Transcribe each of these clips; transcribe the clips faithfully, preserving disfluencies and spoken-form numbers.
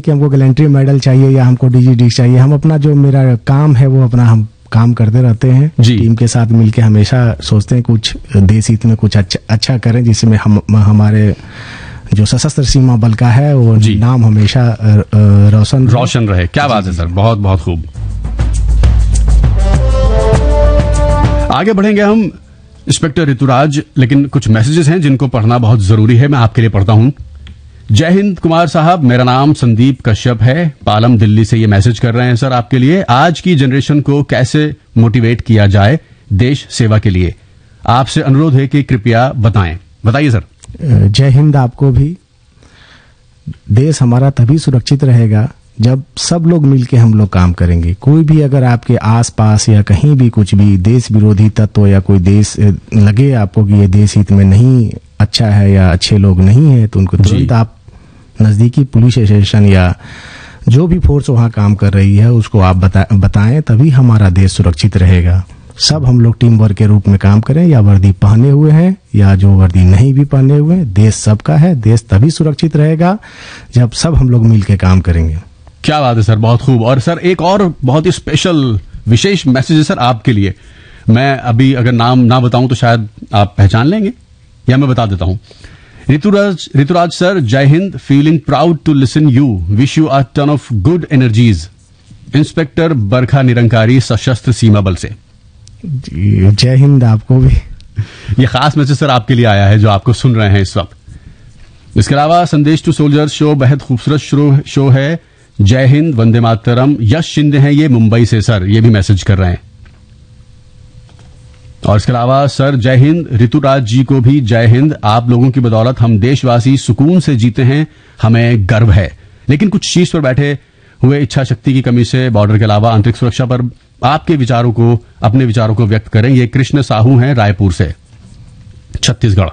कि हमको gallantry medal चाहिए या हमको डीजी डिस्क चाहिए। हम अपना जो मेरा काम है वो अपना हम काम करते रहते हैं, टीम के साथ मिलके हमेशा सोचते हैं कुछ देश हित में कुछ अच्छा अच्छा करें, जिसमें हम हमारे जो सशस्त्र सीमा बल का है वो नाम हमेशा रोशन रोशन रहे। क्या बात है सर, बहुत बहुत खूब। आगे बढ़ेंगे हम इंस्पेक्टर ऋतुराज, लेकिन कुछ मैसेजेस हैं जिनको पढ़ना बहुत जरूरी है, मैं आपके लिए पढ़ता हूं। जय हिंद कुमार साहब, मेरा नाम संदीप कश्यप है, पालम दिल्ली से ये मैसेज कर रहे हैं सर आपके लिए। आज की जनरेशन को कैसे मोटिवेट किया जाए देश सेवा के लिए, आपसे अनुरोध है कि कृपया बताएं। बताइए सर। जय हिंद आपको भी। देश हमारा तभी सुरक्षित रहेगा जब सब लोग मिलके हम लोग काम करेंगे। कोई भी अगर आपके आसपास या कहीं भी कुछ भी देश विरोधी तत्व या कोई देश लगे आपको कि ये देश हित में नहीं अच्छा है या अच्छे लोग नहीं है, तो उनको तुरंत आप नजदीकी पुलिस स्टेशन या जो भी फोर्स वहां काम कर रही है उसको आप बता, बताएं, तभी हमारा देश सुरक्षित रहेगा। सब हम लोग टीम वर्क के रूप में काम करें, या वर्दी पहने हुए हैं या जो वर्दी नहीं भी पहने हुए हैं, देश सबका है। देश तभी सुरक्षित रहेगा जब सब हम लोग मिलकर काम करेंगे। क्या बात है सर, बहुत खूब। और सर एक और बहुत ही स्पेशल विशेष मैसेज है सर आपके लिए। मैं अभी अगर नाम ना बताऊं तो शायद आप पहचान लेंगे, या मैं बता देता हूं। ऋतुराज ऋतुराज सर, जय Hind, feeling proud to listen you, wish you a ton of good energies. Inspector बरखा निरंकारी, सशस्त्र सीमा बल से। जय हिंद आपको भी। ये खास मैसेज सर आपके लिए आया है जो आपको सुन रहे हैं इस वक्त। इसके अलावा संदेश टू सोल्जर्स शो बेहद खूबसूरत शो है। जय हिंद, वंदे मातरम। यश शिंदे हैं ये मुंबई से सर, ये भी मैसेज कर रहे हैं। और इसके अलावा सर जय हिंद, ऋतुराज जी को भी जय हिंद। आप लोगों की बदौलत हम देशवासी सुकून से जीते हैं, हमें गर्व है। लेकिन कुछ शीर्ष पर बैठे हुए इच्छा शक्ति की कमी से बॉर्डर के अलावा आंतरिक सुरक्षा पर आपके विचारों को अपने विचारों को व्यक्त करें। ये कृष्ण साहू हैं रायपुर से, छत्तीसगढ़।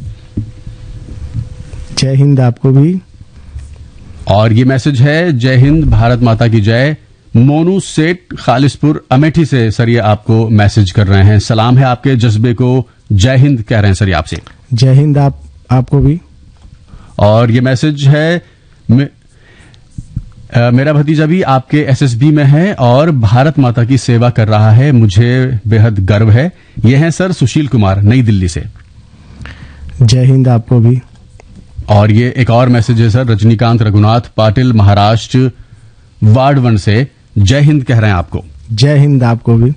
जय हिंद आपको भी। और ये मैसेज है जय हिंद, भारत माता की जय। मोनू सेठ खालिसपुर अमेठी से सर ये आपको मैसेज कर रहे हैं। सलाम है आपके जज्बे को, जय हिंद कह रहे हैं सर ये आपसे। जय हिंद आप आपको भी। और ये मैसेज है मे, आ, मेरा भतीजा भी आपके एसएसबी में है और भारत माता की सेवा कर रहा है, मुझे बेहद गर्व है। ये हैं सर सुशील कुमार, नई दिल्ली से। जय हिंद आपको भी। और ये एक और मैसेज है sir Rajinikanth Raghunath Patil, Maharashtra, ward one से। जय हिंद कह रहे हैं आपको। जय हिंद आपको भी।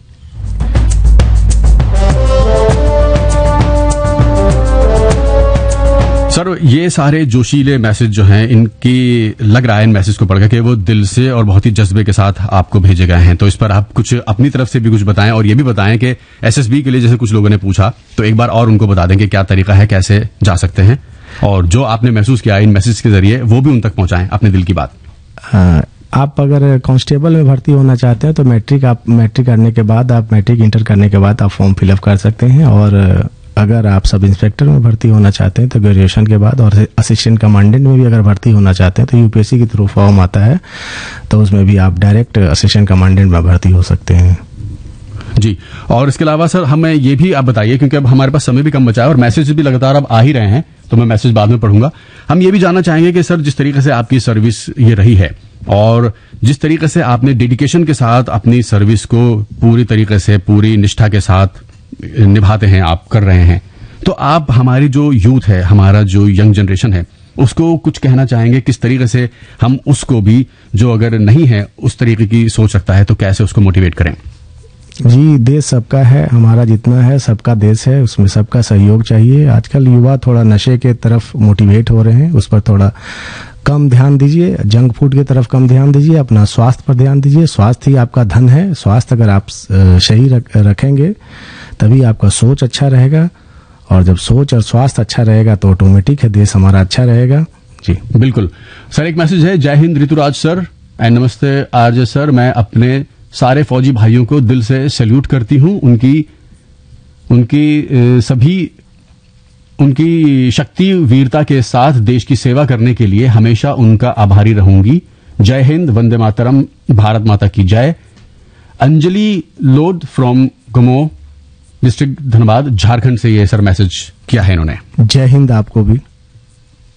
सर ये सारे जोशीले मैसेज जो हैं, इनकी लग रहा है इन मैसेज को पढ़कर कि वो दिल से और बहुत ही जज्बे के साथ आपको भेजे गए हैं। तो इस पर आप कुछ अपनी तरफ से भी कुछ बताएं, और ये भी बताएं कि एसएसबी के लिए जैसे कुछ लोगों ने पूछा, तो एक बार और उनको बता दें कि क्या तरीका है, कैसे जा सकते हैं, और जो आपने महसूस किया इन मैसेज के जरिए वो भी उन तक पहुंचाएं अपने दिल की बात। आ, आप अगर कांस्टेबल में भर्ती होना चाहते हैं तो मैट्रिक आप मैट्रिक करने के बाद आप मैट्रिक इंटर करने के बाद आप फॉर्म फिलअप कर सकते हैं। और अगर आप सब इंस्पेक्टर में भर्ती होना चाहते हैं तो ग्रेजुएशन के बाद, और असिस्टेंट कमांडेंट में भी अगर भर्ती होना चाहते हैं तो यूपीएससी के थ्रू फॉर्म आता है, तो उसमें भी आप डायरेक्ट असिस्टेंट कमांडेंट में भर्ती हो सकते हैं। जी। और इसके अलावा सर हमें ये भी आप बताइए, क्योंकि अब हमारे पास समय भी कम बचा है और मैसेज भी लगातार अब आ ही रहे हैं, तो मैं मैसेज बाद में पढ़ूंगा। हम ये भी जानना चाहेंगे कि सर जिस तरीके से आपकी सर्विस ये रही है और जिस तरीके से आपने डेडिकेशन के साथ अपनी सर्विस को पूरी तरीके से पूरी निष्ठा के साथ निभाते हैं, आप कर रहे हैं, तो आप हमारी जो यूथ है, हमारा जो यंग जनरेशन है, उसको कुछ कहना चाहेंगे किस तरीके से हम उसको भी, जो अगर नहीं है उस तरीके की सोच रखता है, तो कैसे उसको मोटिवेट करें? जी, देश सबका है, हमारा जितना है सबका देश है, उसमें सबका सहयोग चाहिए। आजकल युवा थोड़ा नशे के तरफ मोटिवेट हो रहे हैं, उस पर थोड़ा कम ध्यान दीजिए, जंक फूड की तरफ कम ध्यान दीजिए, अपना स्वास्थ्य पर ध्यान दीजिए। स्वास्थ्य ही आपका धन है। स्वास्थ्य अगर आप सही रख, रखेंगे तभी आपका सोच अच्छा रहेगा, और जब सोच और स्वास्थ्य अच्छा रहेगा तो ऑटोमेटिक है देश हमारा अच्छा रहेगा। जी बिल्कुल सर। एक मैसेज है, जय हिंद ऋतुराज सर एंड नमस्ते आरजे सर, मैं अपने सारे फौजी भाइयों को दिल से सैल्यूट करती हूं। उनकी उनकी सभी उनकी शक्ति वीरता के साथ देश की सेवा करने के लिए हमेशा उनका आभारी रहूंगी। जय हिंद, वंदे मातरम, भारत माता की जय। Anjali load from गमो district Dhanbad, Jharkhand से ये सर मैसेज किया है इन्होंने। जय हिंद आपको भी।